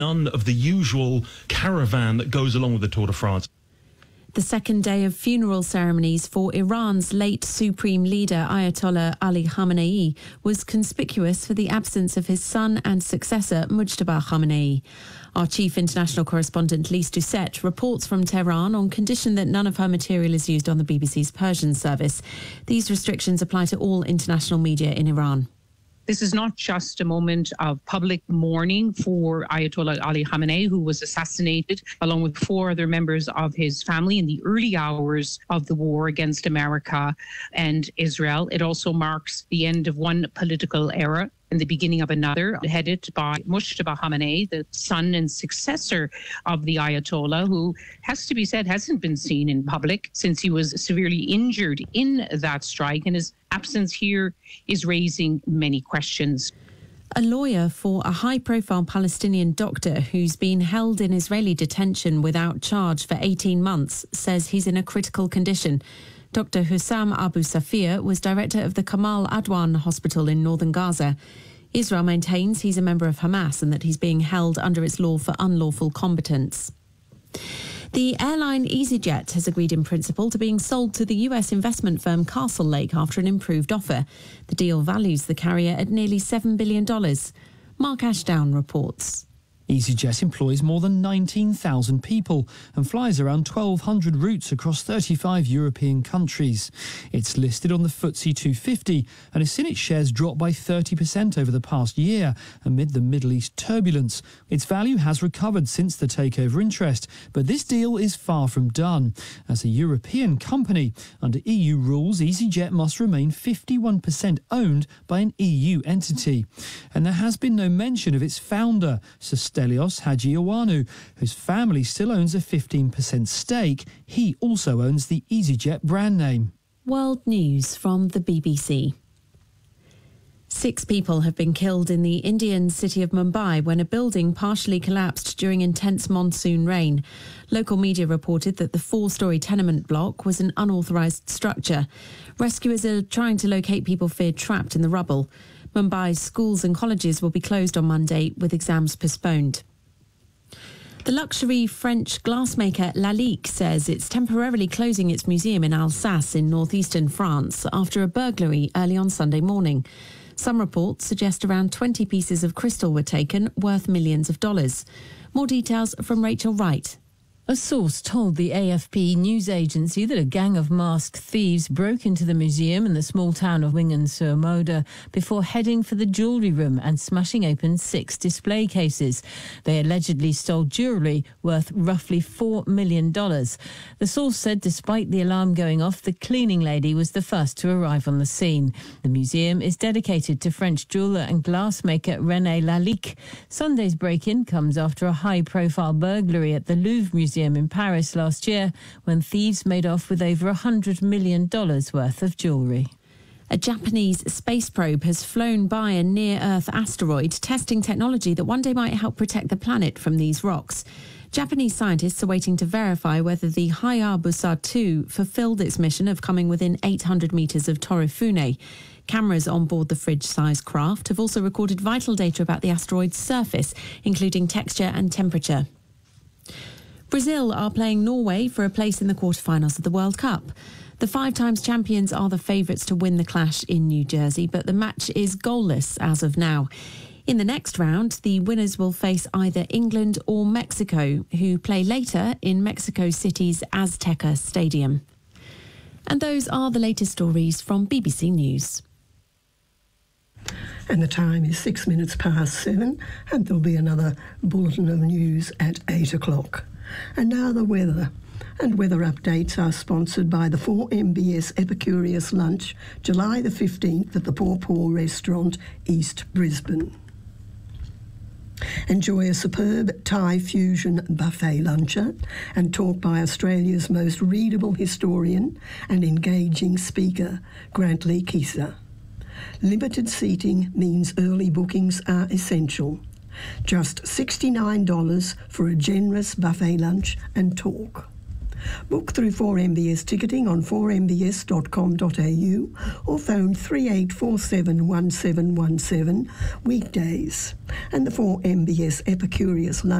None of the usual caravan that goes along with the Tour de France. The second day of funeral ceremonies for Iran's late supreme leader Ayatollah Ali Khamenei was conspicuous for the absence of his son and successor Mujtaba Khamenei. Our chief international correspondent Lise Doucette reports from Tehran on condition that none of her material is used on the BBC's Persian service. These restrictions apply to all international media in Iran. This is not just a moment of public mourning for Ayatollah Ali Khamenei, who was assassinated along with 4 other members of his family in the early hours of the war against America and Israel. It also marks the end of one political era and the beginning of another, headed by Mujtaba Khamenei, the son and successor of the Ayatollah, who, has to be said, hasn't been seen in public since he was severely injured in that strike, and his absence here is raising many questions. A lawyer for a high-profile Palestinian doctor who's been held in Israeli detention without charge for 18 months says he's in a critical condition. Dr. Hussam Abu Safir was director of the Kamal Adwan Hospital in northern Gaza. Israel maintains he's a member of Hamas and that he's being held under its law for unlawful combatants. The airline EasyJet has agreed in principle to being sold to the US investment firm Castlelake after an improved offer. The deal values the carrier at nearly $7 billion. Mark Ashdown reports. EasyJet employs more than 19,000 people and flies around 1,200 routes across 35 European countries. It's listed on the FTSE 250 and has seen its shares drop by 30% over the past year amid the Middle East turbulence. Its value has recovered since the takeover interest, but this deal is far from done. As a European company, under EU rules, EasyJet must remain 51% owned by an EU entity. And there has been no mention of its founder, Stelios Hagiowanu, whose family still owns a 15% stake. He also owns the EasyJet brand name. World News from the BBC. 6 people have been killed in the Indian city of Mumbai when a building partially collapsed during intense monsoon rain. Local media reported that the 4-storey tenement block was an unauthorised structure. Rescuers are trying to locate people feared trapped in the rubble. Mumbai's schools and colleges will be closed on Monday, with exams postponed. The luxury French glassmaker Lalique says it's temporarily closing its museum in Alsace in northeastern France after a burglary early on Sunday morning. Some reports suggest around 20 pieces of crystal were taken, worth millions of dollars. More details from Rachel Wright. A source told the AFP news agency that a gang of masked thieves broke into the museum in the small town of Wingen-sur-Moder before heading for the jewellery room and smashing open 6 display cases. They allegedly stole jewellery worth roughly $4 million. The source said despite the alarm going off, the cleaning lady was the first to arrive on the scene. The museum is dedicated to French jeweller and glassmaker René Lalique. Sunday's break-in comes after a high-profile burglary at the Louvre Museum in Paris last year when thieves made off with over $100 million worth of jewellery. A Japanese space probe has flown by a near-Earth asteroid, testing technology that one day might help protect the planet from these rocks. Japanese scientists are waiting to verify whether the Hayabusa 2 fulfilled its mission of coming within 800 metres of Torifune. Cameras on board the fridge-sized craft have also recorded vital data about the asteroid's surface, including texture and temperature. Brazil are playing Norway for a place in the quarterfinals of the World Cup. The 5-times champions are the favourites to win the clash in New Jersey, but the match is goalless as of now. In the next round, the winners will face either England or Mexico, who play later in Mexico City's Azteca Stadium. And those are the latest stories from BBC News. And the time is 6 minutes past 7, and there'll be another bulletin of news at 8 o'clock. And now the weather. And weather updates are sponsored by the 4MBS Epicurious Lunch, July the 15th at the Paw Paw Restaurant, East Brisbane. Enjoy a superb Thai fusion buffet luncher and talk by Australia's most readable historian and engaging speaker, Grantley Kisa. Limited seating means early bookings are essential. Just $69 for a generous buffet lunch and talk. Book through 4MBS ticketing on 4mbs.com.au or phone 3847 1717 weekdays. And the 4MBS Epicurious